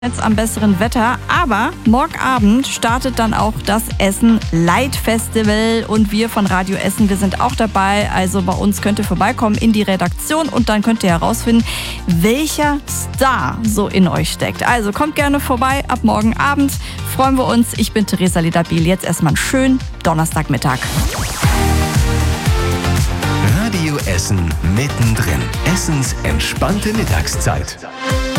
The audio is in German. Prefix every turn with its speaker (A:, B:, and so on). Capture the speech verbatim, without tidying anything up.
A: Jetzt am besseren Wetter, aber morgen Abend startet dann auch das Essen Light Festival und wir von Radio Essen, wir sind auch dabei, also bei uns könnt ihr vorbeikommen in die Redaktion und dann könnt ihr herausfinden, welcher Star so in euch steckt. Also kommt gerne vorbei, ab morgen Abend freuen wir uns. Ich bin Theresa Lederbiel, jetzt erstmal einen schönen Donnerstagmittag.
B: Radio Essen mittendrin. Essens entspannte Mittagszeit.